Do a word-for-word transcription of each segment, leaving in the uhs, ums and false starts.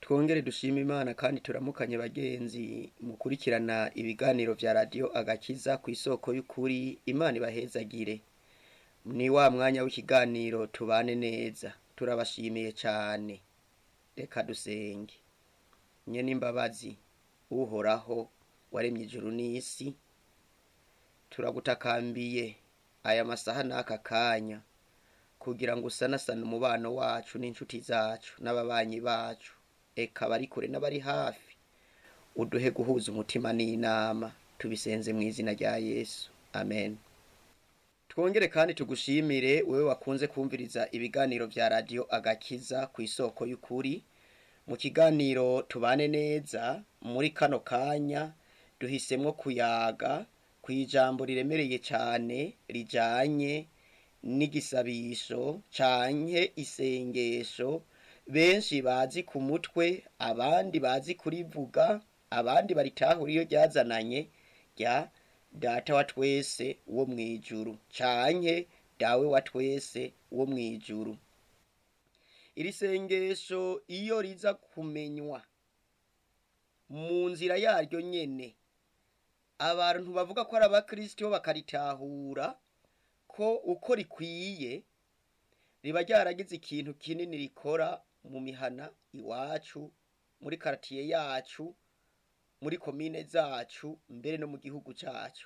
Twongere dushima Imana kandi turamukanye bagenzi mukurikirana ibiganiro vya radio Agakiza kw'isoko y'ukuri. Imana ibahezagire. Ni wa mwanya w'ikiganiro tubane neza. Turabashimiye cane. Reka dusenge. Nyene imbabazi, uhoraho waremye ijuru n'isi, turagutakambiye aya masaha n'aka kanya kugira ngo usanasane umubano wacu n'inshuti zacu n'ababanyi bacu, eka bari kure n'abari hafi, uduhe guhuza umutima n'inama, tubisenze mu izina rya Yesu, amen. Twongere kandi tugushimire wewe wakunze kumviriza ibiganiro vya radio Agakiza kw'isoko y'ukuri. Mu kiganiro tubane neza muri kano kanya duhisemwo kuyaga kw'ijambo riremereye cane rijanye n'igisabisho canke isengesho benshi bazi ku mutwe, abandi bazi kurivuga, abandi baritahura iyo ryazananye rya Data wa twese wo mwijuru canke Dawe wa twese wo mwijuru. Iri sengesho iyo riza kumenywa mu nzira yaryo nyene, abantu bavuga ko ari abakristo bakaritahura ko uko rikwiye, riba ryaragize ikintu kinini rikora mu mihana iwacu, muri kartiye yacu, muri komine zacu, mbere no mu gihugu cacu.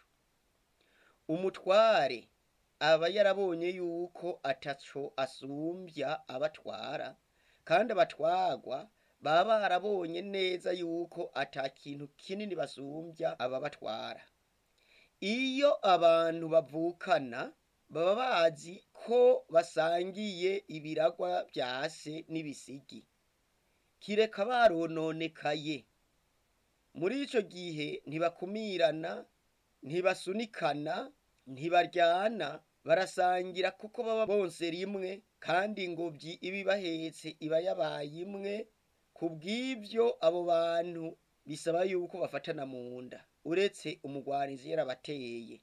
Umutware aba yarabonye yuko ataco asumbya abatwara, kandi abatwarwa baba barabonye neza yuko ata kintu kinini basumbya ababatwara. Iyo abantu bavukana baba bazi ko basangiye ibiragwa vya se n'ibisigi, kireka barononekaye. Muri ico gihe ntibakumirana, ntibasunikana, ntibaryana, barasangira kuko baba bonse rimwe, kandi ingobyi ibibahetse iba yabaye imwe. Kubw'ivyo abo bantu bisaba yuko bafatana mu nda, uretse umugwarizi yarabateye.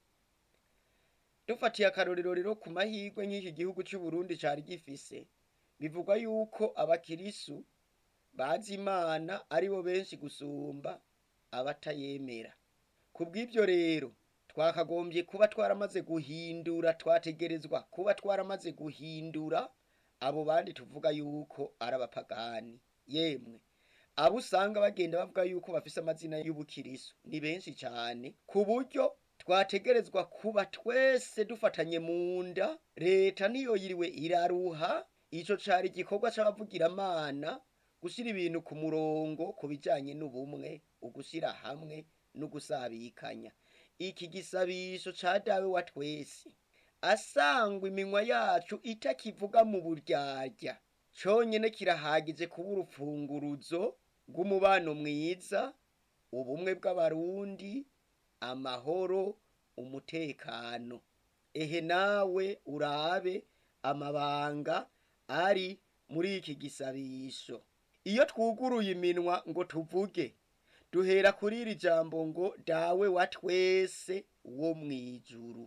Dufatiye akarorero rero ku mahirwe nk'iki gihugu c'u Burundi cari gifise, bivugwa yuko abakirisu bazi Imana aribo benshi gusumba abatayemera. Kubw'ivyo rero twakagombye kuba twaramaze guhindura, twategerezwa kuba twaramaze guhindura abo bandi tuvuga yuko ari abapagani. Yemwe abo usanga bagenda bavuga yuko bafise amazina y'ubukirisu ni benshi cane, ku buryo twategerezwa kuba twese dufatanye mu nda. Leta niyo yiriwe iraruha, ico cari igikorwa c'abavugiramana, gushira ibintu ku murongo ku bijanye n'ubumwe, ugushira hamwe n'ugusabikanya. Iki gisabisho ca Dawe wa twese, asangwa iminwa yacu itakivuga mu buryarya, conyene kirahagije kuba urufunguruzo rw'umubano mwiza, ubumwe bw'abarundi, amahoro, umutekano. Ehe nawe urabe amabanga ari muri iki gisabisho. Iyo twuguruye iminwa ngo tuvuge, duhera kuri iri jambo ngo Dawe wa twese wo mwijuru.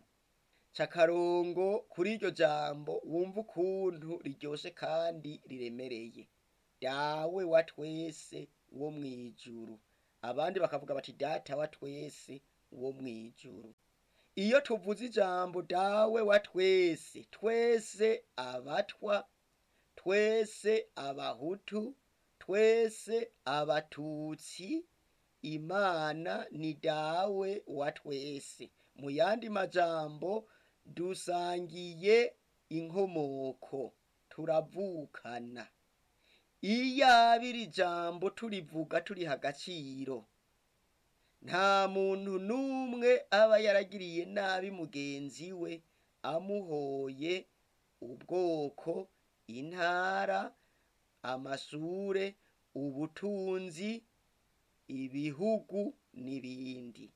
Cakarongo kuri iryo jambo wumva ukuntu riryoshe kandi riremereye. Dawe wa twese wo mwijuru. Abandi bakavuga bati Data wa twese wo mwijuru. Iyo tuvuze ijambo Dawe wa twese, twese abatwa, twese abahutu, twese abatutsi, Imana ni Dawe wa twese. Mu yandi majambo, dusangiye inkomoko, turavukana. Iyaba iri jambo turivuga turiha agaciro, nta muntu n'umwe aba yaragiriye nabi mugenzi we, amuhoye ubwoko, intara, amashure, ubutunzi, ibihugu n'ibindi.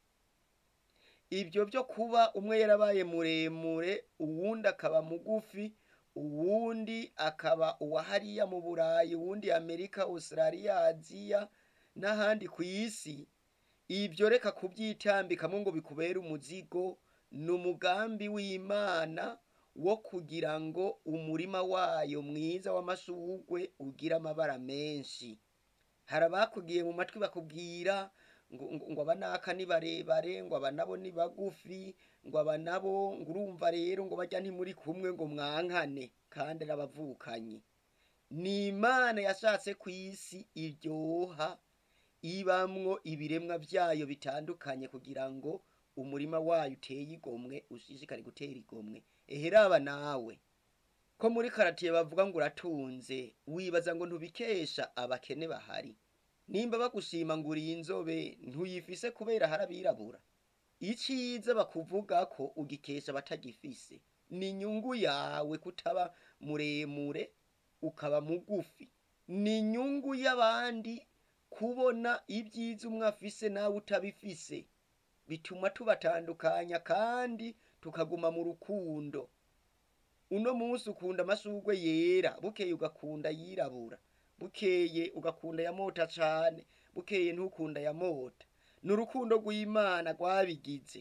Ivyo vyo kuba umwe yarabaye muremure, uwundi akaba mugufi, uwundi akaba uwa hariya mu Burayi, uwundi Amerika, Australia, Aziya n'ahandi kw'isi, ivyo reka kuvyitambikamo ngo bikubere umuzigo. Ni umugambi w'Imana wo kugira ngo umurima wayo mwiza w'amashurwe ugira amabara menshi. hari abakugiye mu matwi bakubwira ngo ngo aba naka ni barebare, ngo aba nabo ni bagufi, ngo aba nabo ngo urumva rero ngo bajya ntimuri kumwe ngo mwankane, kandi arabavukanye. Ni Imana yashatse ku isi iryoha ibamwo ibiremwa vyayo bitandukanye kugira ngo umurima wayo uteye igomwe ushishikare gutera igomwe. Eheraba nawe ko muri karatiye bavuga ngo uratunze, wibaza ngo ntubikesha abakene bahari. Nimba bagushima ngo uri inzobe ntuyifise kubera harabirabura. Iciza bakuvuga ko ugikesha batagifise. Ni inyungu yawe kutaba muremure ukaba mugufi. Ni inyungu y'abandi kubona ibyiza umwe afise nawe utabifise. Bituma tubatandukanya kandi tukaguma mu rukundo. Uno munsi ukunda amashurwe yera, bukeye ugakunda yirabura, bukeye ugakunda ya mota cane, bukeye ntukunda ya mota. N'urukundo rw'Imana rwabigize.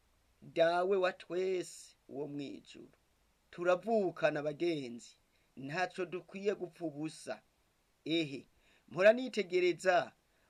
Dawe wa twese wo mwijuru. Turavukana bagenzi, ntaco dukwiye gupfa ubusa. Ehe, mpora nitegereza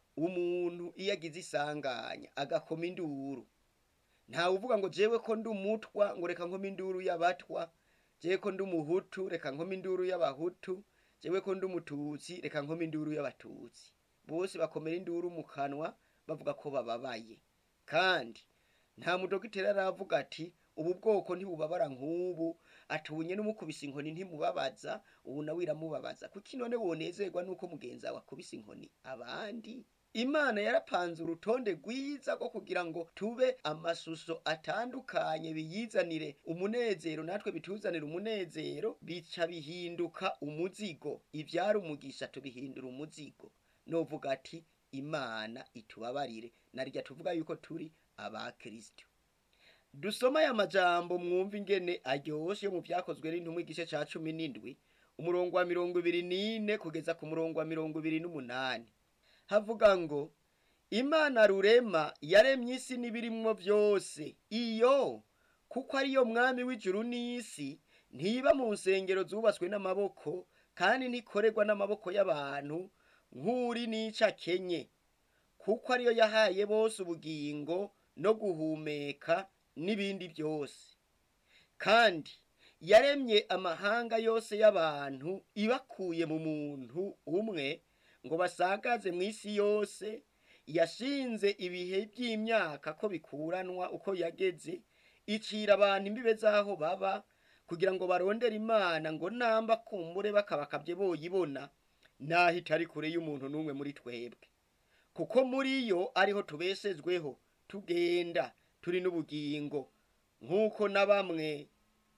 umuntu iyo agize isanganya agakoma induru. Nta uvuga ngo jewe ko ndi umutwa ngo reka nkoma induru y'abatwa, jewe ko ndi umuhutu reka nkoma induru y'abahutu, jewe ko ndi umututsi reka nkoma induru y'abatutsi. Bose bakomera induru mu kanwa bavuga ko bababaye. Kandi nta mudogiteri aravuga ati ubu bwoko ntibubabara nk'ubu, atunye n'umukubise inkoni ntimubabaza, ubu nawe iramubabaza. Kuki none wonezerwa nuko mugenza wawe akubise inkoni abandi? Imana yarapanze urutonde rwiza rwo kugira ngo tube amashusho atandukanye biyizanire umunezero, natwe bituzanire umunezero, bica bihinduka umuzigo. Ivyari umugisha tubihindura umuzigo. Novuga ati Imana itubabarire, narirya tuvuga yuko turi aba Kristo. Dusoma ya majambo mwumva ingene aryoshe mu vyakozwe n'intumwa igice ca cumi n'indwi, umurongo wa mirongo ibiri n'ine kugeza ku murongo wa mirongo ibiri n'umunani. Havuga ngo Imana rurema yaremye isi n'ibirimwo vyose. Iyo kuko ariyo mwami w'ijuru n'isi, ntiba mu nsengero zubatswe n'amaboko kandi ntikorerwa n'amaboko y'abantu nk'uri nica kenye. Kuko ariyo yahaye bose ubugingo no guhumeka n'ibindi byose. Kandi yaremye amahanga yose y'abantu ibakuye mu muntu umwe ngo basagaze mu isi yose. Yashinze ibihe by'imyaka ko bikuranwa uko yageze, icira abantu imbibe zaho baba kugira ngo barondere Imana ngo namba kumbure bakabakabye boyibona, naho itari kure y'umuntu n'umwe muri twebwe. Kuko muri yo ariho tubeshejweho, tugenda turi n'ubugingo, nk'uko na bamwe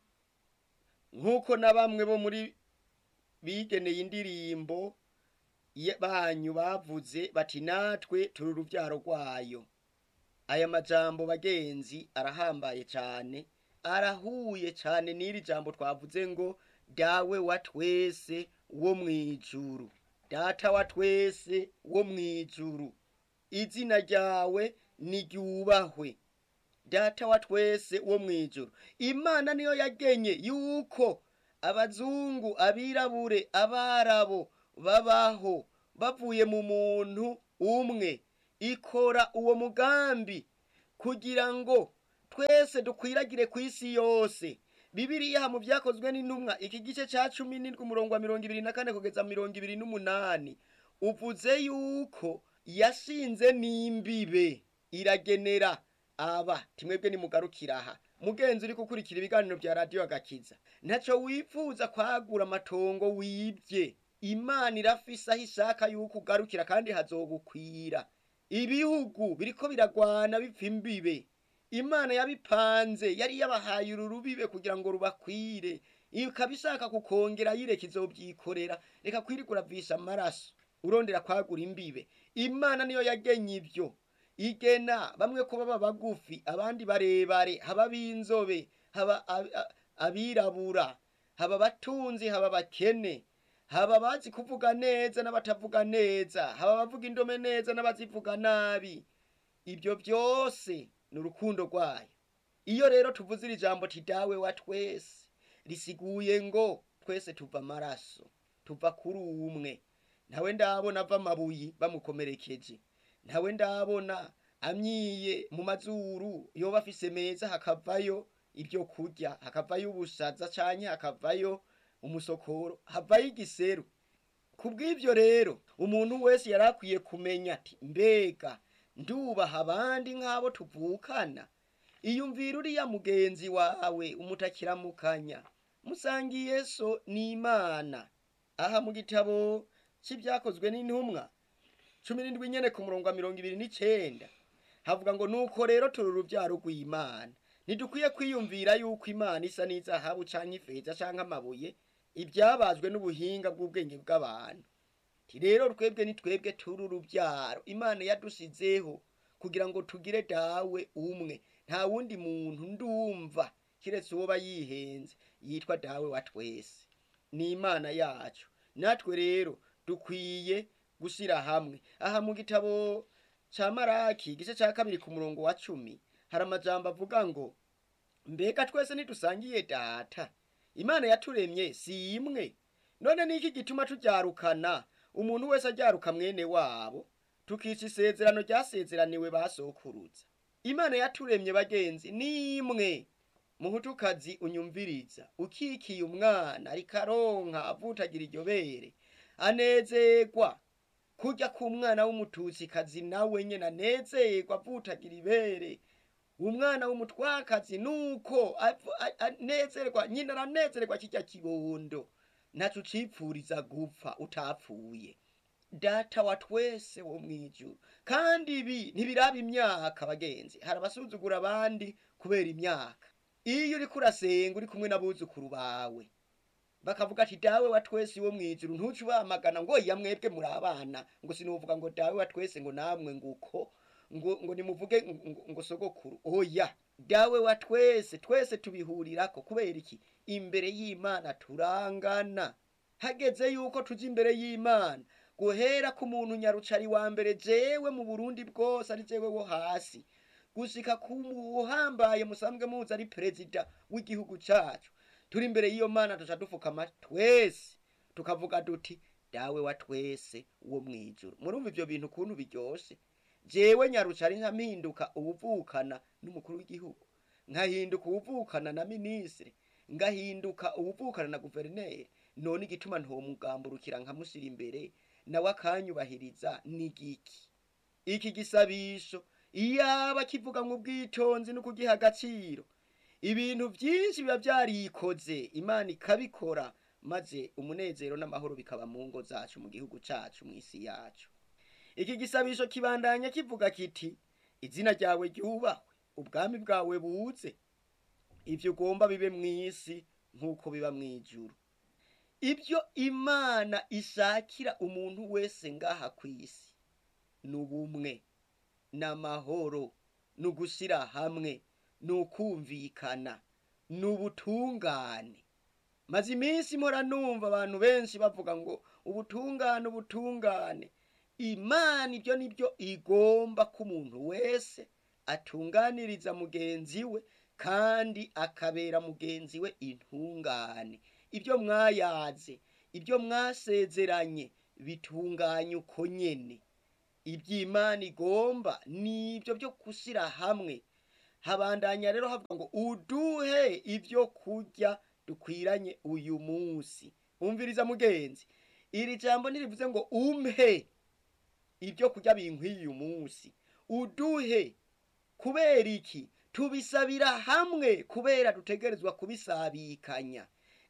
nk'uko na bamwe bo muri bigeneye indirimbo banyu bavuze bati natwe turi uruvyaro rwayo. Aya majambo bagenzi arahambaye cane, arahuye cane n'iri jambo twavuze ngo dawe wa twese wo mwijuru. Data wa twese wo mwijuru, izina ryawe niryubahwe. Data wa twese wo mwijuru. Imana niyo yagenye yuko abazungu, abirabure, abarabo babaho bavuye mu muntu umwe. Ikora uwo mugambi kugira ngo twese dukwiragire ku isi yose. Bibiliya mu vyakozwe n'intumwa iki gice ca cumi n'indwi umurongo wa mirongo ibiri na kane kugeza mirongo ibiri n'umunani uvuze yuko yashinze n'imbibe iragenera aba timwebwe nimugarukira aha. Mugenzi uri gukurikira ibiganiro vya radio Agakiza, ntaco wifuza kwagura amatongo wibye. Imana irafise aho ishaka yuko ugarukira kandi hazogukwira. Ibihugu biriko biragwana bipfa imbibe, Imana yabipanze, yari yabahaye uru rubibe kugira ngo rubakwire. Ikabishaka kukongera yireka izovyikorera, reka kwirigura visha amaraso urondera kwagura imbibe. Imana niyo yagenye ivyo, igena bamwe ko baba bagufi, abandi barebare, haba binzobe, haba abirabura, haba batunzi, haba bakene, haba bazi kuvuga neza n'abatavuga neza, haba bavuga indome neza n'abazivuga nabi. Ibyo byose n'urukundo rwayo. Iyo rero tuvuze iri jambo ti dawe wa twese, risiguye ngo twese tuva amaraso, tuva kuri umwe. ntawe ndabona ava amabuye bamukomerekeje, ntawe ndabona amyiye mu mazuru yoba afise meza hakavayo ibyo kurya, hakavayo ubushaza canke hakavayo umusokoro, havayo igiseru. Kubw'ivyo rero umuntu wese yarakwiye kumenya ati mbega ndubaha abandi nk'abo tuvukana. Iyumvira uriya mugenzi wawe umutakiramukanya, musangiye so n'Imana. Aha mu gitabo c'ivyakozwe n'intumwa cumi n'indwi nyene ku murongo wa mirongo ibiri n'icenda havuga ngo nuko rero turi uruvyaro rw'Imana, ntidukwiye kwiyumvira yuko Imana isa n'izahabu canke ifeza canke amabuye, ivyabazwe n'ubuhinga bw'ubwenge bw'abantu. Ti rero twebwe ni twebwe turi uruvyaro Imana yadusizeho kugira ngo tugire dawe umwe, nta wundi muntu ndumva kiretse uwo bayihenze yitwa dawe wa twese, ni Imana yacu. Natwe rero dukwiye gushira hamwe. Aha mu gitabo ca Maraki igice ca kabiri ku murongo wa cumi hari amajambo avuga ngo mbega twese ntidusangiye data, Imana yaturemye si imwe, none niki gituma turyarukana, umuntu wese ajyaruka mwene wabo, tukica isezerano ryasezeraniwe basokuruza. Imana yaturemye bagenzi ni imwe. Muhutukazi unyumviriza, ukikiye umwana ariko aronka avutagira iryo bere, anezerwa kurya k'umwana w'umututsikazi nawe nyene anezerwa avutagira ibere. Umwana w'umutwakazi nuko anezerwa, nyina aranezerwa kirya kibondo, ntaco ucipfuriza gupfa utapfuye. Data wa twese wo mwijuru. Kandi ibi ntibiraba imyaka bagenzi, hari abasuzugura abandi kubera imyaka. Iyo uriko urasenga uri kumwe n'abuzukuru bawe bakavuga ati dawe wa twese wo mwijuru, ntuci ubamagana ngo ya mwebwe muri abana, ngo sinuvuga ngo dawe wa twese ngo namwe nguko ngo ngo nimuvuge ngo, ngo sogokuru. Oya, dawe wa twese twese tubihurirako. Kubera iki? Imbere y'Imana turangana. Hageze yuko tuja imbere y'Imana, guhera ku muntu nyarucari wa mbere jewe mu Burundi bwose ari jewe wo hasi, gushika ku uhambaye musanzwe muzi ari perezida w'igihugu cacu, turi imbere y'iyo Mana tuca dufukama twese tukavuga duti dawe wa twese wo mwijuru. Murumva ivyo bintu kuntu biryoshe? Jewe nyarucari nkampinduka ubuvukana n'umukuru w'igihugu, nkahinduka ubuvukana na ministre, ngahinduka ubuvukana na guverineri. None igituma ntomugamburukira nkamushyira imbere nawe akanyubahiriza n'igiki? Iki gisabisho iyaba kivuga mu bwitonzi no kugiha agaciro, ibintu byinshi biba byarikoze, Imana ikabikora, maze umunezero n'amahoro bikaba mu ngo zacu, mu gihugu cacu, mu isi yacu. Iki gisabisho kibandanya kivuga kiti izina ryawe ryubahwe, ubwami bwawe buze, ivyo ugomba bibe mw'isi nk'uko biba mw'ijuru. Ibyo Imana ishakira umuntu wese ngaha kw'isi n'ubumwe, n'amahoro, n'ugushira hamwe, n'ukumvikana, n'ubutungane. Maze iminsi mpora numva abantu benshi bavuga ngo ubutungane ubutungane. Imana ibyo nibyo igomba ko umuntu wese atunganiriza mugenzi we kandi akabera mugenzi we intungane. Ibyo mwayaze, ibyo mwasezeranye bitunganye uko nyene. Iby'Imana igomba nibyo byo gushira hamwe. Habandanya rero havuga ngo uduhe ibyo kurya dukwiranye uyu munsi. Umviriza mugenzi, iri jambo nirivuze ngo umpe ibyo kurya binkwiye uyu munsi, uduhe. Kubera iki? Tubisabira hamwe, kubera dutegerezwa kubisabikanya.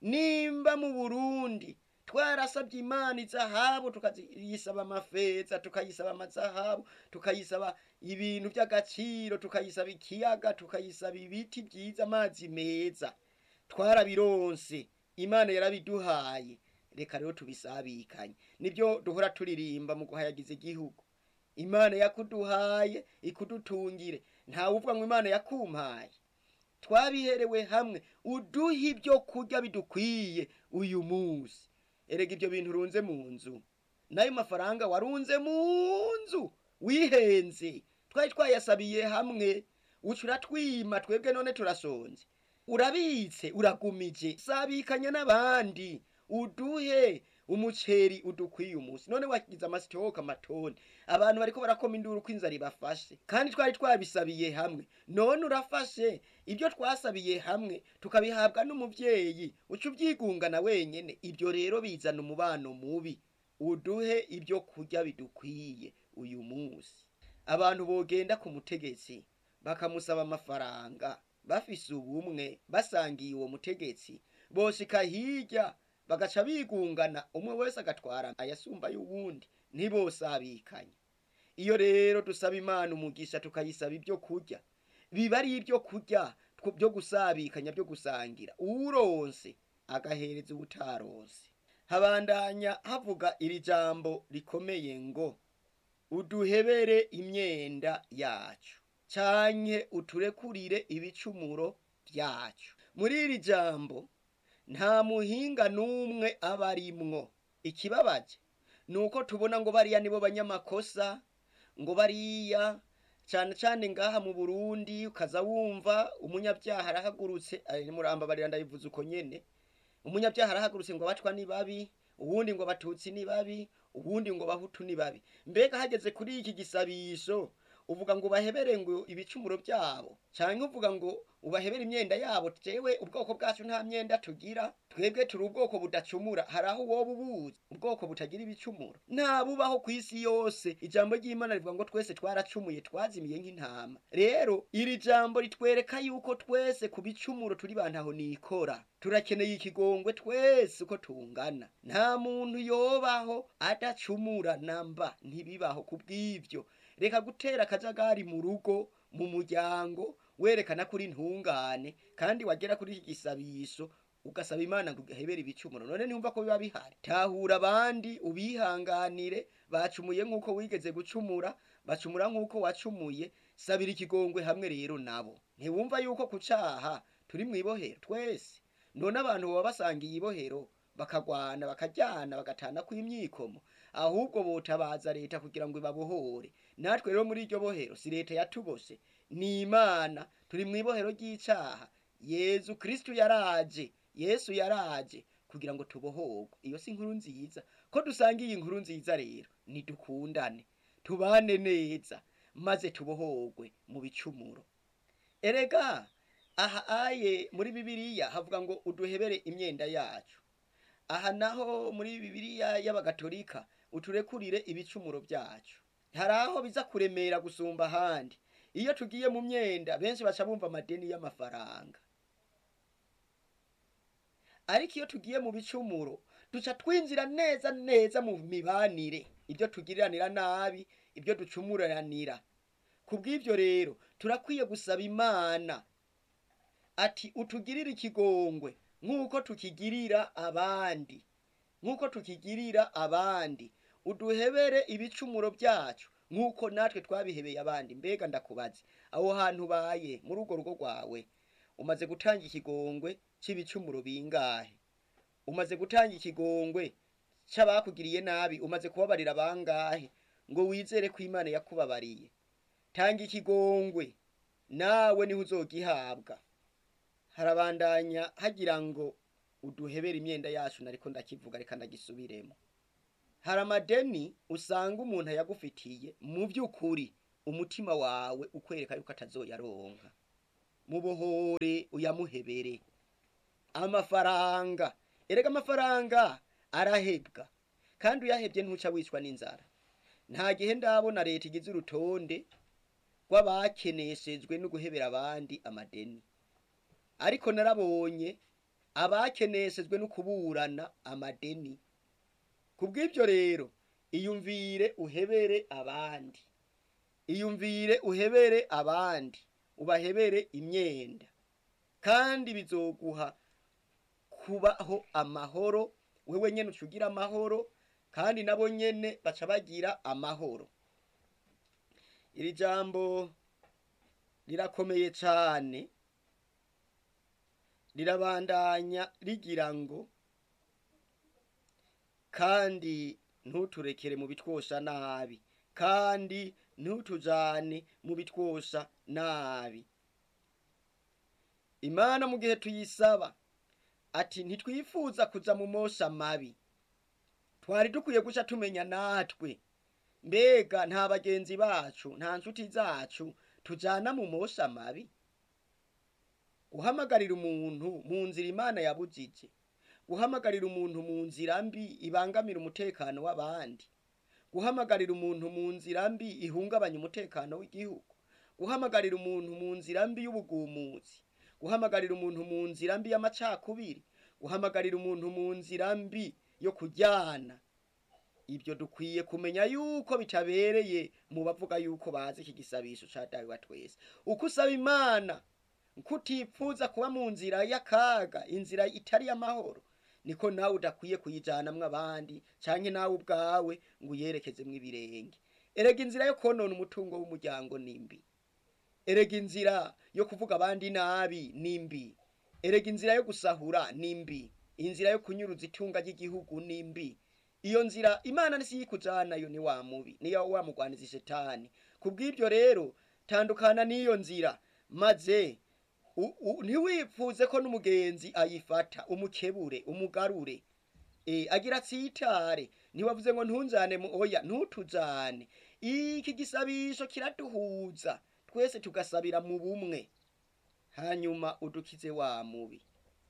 Nimba mu Burundi twarasabye Imana izahabu, tukayisaba amafeza, tukayisaba amazahabu, tukayisaba ibintu by'agaciro, tukayisaba ikiyaga, tukayisaba ibiti byiza, amazi meza, twarabironse, Imana yarabiduhaye. Reka rero tubisabikanye. Nibyo duhora turirimba mu guhayagiza igihugu. Imana yakuduhaye ikudutungire, nta uvuga ngo Imana yakumpaye. Twabiherewe hamwe, uduhe ibyo kurya bidukwiye uyu munsi. Erega ibyo bintu urunze mu nzu, nayo mafaranga warunze mu nzu wihenze, twari twayasabiye hamwe, ucura twima, twebwe none turasonze. Urabitse uragumije, sabikanya n'abandi, uduhe umuceri udukwiye umunsi none wagize amasitoke amatoni abantu bariko barakoma induru ko inzara ibafashe kandi twari twabisabiye hamwe none urafashe ibyo twasabiye hamwe tukabihabwa n'umuvyeyi uca uvyigungana wenyene. Ibyo rero bizana umubano mubi. Uduhe ibyo kurya bidukwiye uyu munsi. Abantu bogenda ku mutegetsi bakamusaba amafaranga bafise ubumwe basangiye uwo mutegetsi boshika hirya bagaca bigungana umwe wese agatwara ayasumba y'uwundi ntibosabikanye. Iyo rero dusaba Imana umugisha tukayisaba ibyo kurya biba ari ibyo kurya byo gusabikanya byo gusangira uronse agahereza ubutaronse. Habandanya havuga iri jambo rikomeye ngo uduhebere imyenda yacu canke uturekurire ibicumuro byacu. Muri iri jambo nta muhinga n'umwe aba arimwo. Ikibabaje nuko tubona ngo bariya nibo banyamakosa, ngo bariya cyane cyane ngaha mu Burundi ukaza wumva umunyabyaha arahagurutse ari muramba barira ndabivuze uko nyene. Umunyabyaha arahagurutse ngo abatwa ni babi, ubundi ngo abatutsi ni babi, ubundi ngo bahutu ni babi. Mbega hageze kuri iki gisabisho uvuga ngo bahebere ngo ibicumuro byabo canke uvuga ngo ubahebere imyenda yabo. Jewe ubwoko bwacu nta myenda tugira, twebwe turi ubwoko budacumura. Haraho wowe ubuzi ubwoko butagira ibicumuro nta bubaho ku isi yose. Ijambo ry'Imana rivuga ngo twese twaracumuye twazimiye nk'intama. Rero iri jambo ritwereka yuko twese ku bicumuro turi bantaho nikora, turakeneye ikigongwe twese uko tungana. Nta muntu yobaho adacumura namba, ntibibaho. Kubw'ivyo reka gutera akajagari mu rugo mu muryango werekana kuri ntungane kandi wagera kuri iki gisabisho ugasaba Imana ngo uhebere ibicumuro. None ntumva ko biba bihari? Tahura abandi ubihanganire, bacumuye nkuko wigeze gucumura, bacumura nkuko wacumuye. Sabira ikigongwe hamwe rero nabo. Ntiwumva yuko kucaha turi mwibohero twese? None abantu baba basangiye ibohero bakagwana bakajyana bagatana ku imyikomo, ahubwo botabaza leta kugira ngo ibabohore. Natwe rero muri iryo bohero si leta yatubose, ni Imana. Turi mwibohero ry'icaha. Yezu Kristo yaraje, Yesu yaraje kugira ngo tubohorwe. Iyo si inkuru nziza ko dusangiye inkuru nziza? Rero nidukundane tubane neza maze tubohorwe mu bicumuro. Erega aha aye muri Bibiliya havuga ngo uduhebere imyenda yacu. Aha naho muri Bibiliya y'abagatolika uturekurire ibicumuro byacu. Haraho biza kuremera gusumba ahandi. Iyo tugiye mu myenda benshi baca bumva amadeni y'amafaranga, ariko iyo tugiye mu bicumuro duca twinjira neza neza mu mibanire, ibyo tugiriranira nabi, ibyo ducumuranira. Kubw'ivyo rero turakwiye gusaba Imana ati utugirire ikigongwe nkuko tukigirira abandi, nkuko tukigirira abandi. Uduhebere ibicumuro byacu nkuko natwe twabihebeye abandi. Mbega ndakubaze, aho hantu baye muri ugo rugo rwawe umaze gutanga ikigongwe c'ibicumuro bingahe? Umaze gutanga ikigongwe c'abakugiriye nabi? Umaze kubabarira bangahe ngo wizere ko Imana yakubabariye? Tanga ikigongwe nawe niho uzogihabwa. Harabandanya hagira ngo uduhebere imyenda yacu. Nariko ndakivuga reka ndagisubiremo. Hari amadeni usanga umuntu yagufitiye mu by'ukuri umutima wawe ukwereka yuko atazoyaronka. Mubohore uyamuhebere. Amafaranga, erega amafaranga arahebwa kandi uyahebye ntuca wicwa n'inzara. Nta gihe ndabona leta igize urutonde rw'abakeneshejwe no guhebera abandi amadeni, ariko narabonye abakeneshejwe no kuburana amadeni. Kubw'ivyo rero iyumvire uhebere abandi, iyumvire uhebere abandi, ubahebere imyenda, kandi bizoguha kubaho amahoro. Wewe nyene ucugira amahoro kandi nabo nyene baca bagira amahoro. Iri jambo rirakomeye cane, rirabandanya rigira ngo kandi ntuturekere mu bitwosha nabi, kandi ntutujane mu bitwosha nabi. Imana mu gihe tuyisaba ati ntitwifuza kuja mu mosha mabi, twari dukwiye guca tumenya natwe, mbega nta bagenzi bacu nta nshuti zacu tujana mu mosha mabi? Guhamagarira umuntu mu nzira Imana yabujije, guhamagarira umuntu mu nzira mbi ibangamira umutekano w'abandi, guhamagarira umuntu mu nzira mbi ihungabanya umutekano w'igihugu, guhamagarira umuntu mu nzira mbi y'ubugumuzi, guhamagarira umuntu mu nzira mbi y'amacakubiri, guhamagarira umuntu mu nzira mbi yo kujyana. Ibyo dukwiye kumenya yuko bitabereye mu bavuga yuko bazi iki gisabisho ca Dawe wa twese. Uko usaba Imana kutipfuza kuba mu nzira y'akaga, inzira itari y'amahoro, niko nawe udakwiye kuyijanamwo abandi canke nawe ubwawe ngo uyerekezemwo ibirenge. Erega inzira yo konona umutungo w'umuryango nimbi, erega inzira yo kuvuga abandi nabi nimbi, erega inzira yo gusahura nimbi, inzira yo kunyuruza itunga ry'igihugu nimbi. Iyo nzira Imana nisi yikujana yo ni wa mubi, niyo wa mugwaniza shetani. Kubw'ibyo rero tandukana n'iyo nzira, maze ntiwipfuze ko n'umugenzi ayifata, umukebure umugarure, e, agira tsitare. Ntiwavuze ngo ntunjane mu oya, ntutujane. Iki gisabisho kiraduhuza twese tugasabira mu bumwe, hanyuma udukize wa mubi.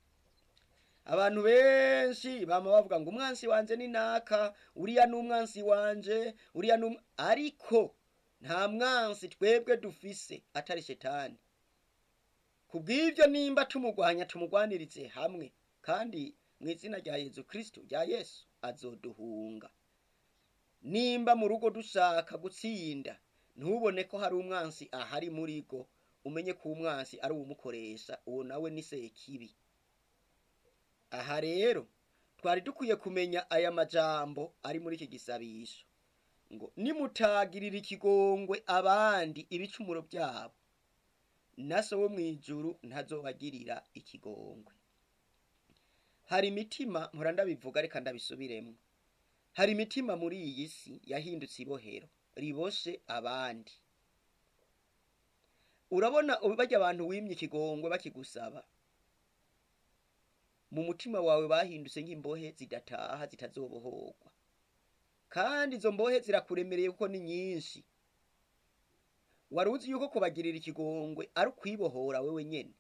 Abantu benshi bama bavuga ngo umwansi wanje ni naka, uriya n'umwansi wanje, uriya n'um ariko nta mwansi twebwe dufise atari shetani. Kubw'ibyo nimba tumugwanya tumugwanirize hamwe, kandi mu izina rya Yesu Kristo rya Yesu azoduhunga. Nimba mu rugo dushaka gutsinda, ntubone ko hari umwansi ahari muri go, umenye ko umwansi ari umukoresha, uwo nawe ni sekibi. Aha rero twari dukwiye kumenya aya majambo ari muri iki gisabisho ngo nimutagirira ikigongwe abandi ibicumuro byabo, naso wo mwijuru ntazobagirira ikigongwe. Hari imitima mpora ndabivuga reka ndabisubiremo, hari imitima muri iyi si yahindutse ibohero riboshe abandi. Urabona ubajya abantu wimye ikigongwe bakigusaba, mu mutima wawe bahindutse nk'imbohe zidataha zitazobohorwa, kandi izo mbohe zirakuremereye kuko ni nyinshi. Waruzi yuko kubagirira ikigongwe ari ukwibohora wewe nyene,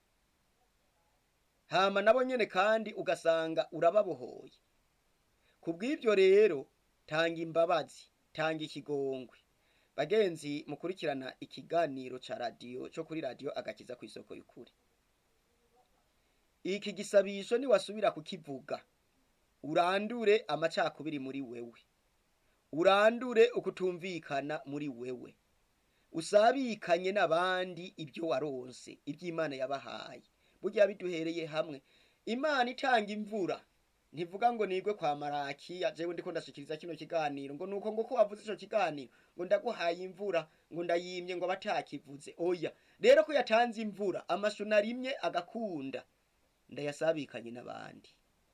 hama nabo nyene kandi ugasanga urababohoye. Kubw'ibyo rero tanga imbabazi, tanga ikigongwe. Bagenzi mukurikirana ikiganiro ca radio cyo kuri radio Agakiza ku isoko y'ukuri, iki gisabisho ni wasubira kukivuga, urandure amacakubiri muri wewe, urandure ukutumvikana muri wewe, usabikanye n'abandi ibyo waronse, iby'Imana yabahaye. Burya biduhereye hamwe. Imana itanga imvura, ntivuga ngo nigwe kwa Marakiya jewe ndiko ndashikiriza kino kiganiro ngo nuko ngo ko wavuze ico kiganiro ngo ndaguhaye imvura ngo ndayimye ngo batakivuze. Oya, rero ko yatanze imvura, amashu narimye agakunda, ndayasabikanye n'abandi.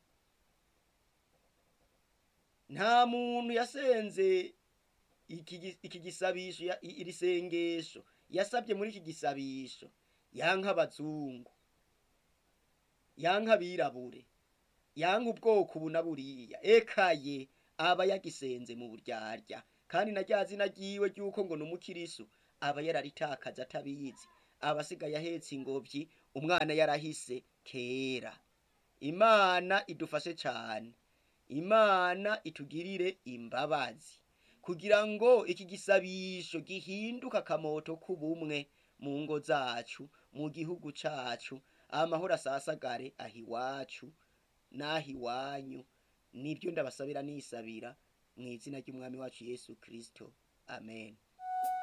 Nta muntu yasenze iki iki gisabisho, iri sengesho yasabye muri iki gisabisho yanka abazungu, yanka birabure, yanka ubwoko bunaburiya. Ekaye aba yagisenze mu buryarya, kandi najyazi nagiwe ryuko ngo numukirisu aba yararitakaza atabizi, abasigaye ahetse ingobyi, umwana yarahise kera. Imana idufashe cyane, Imana itugirire imbabazi kugira ngo iki gisabisho gihinduka kamoto kubumwe mu ngo zacu, mu gihugu cacu, amahoro asasagare ahiwacu nahiwanyu. Nibyo ndabasabira nisabira mu izina ry'umwami wacu Yesu Kristo, amen.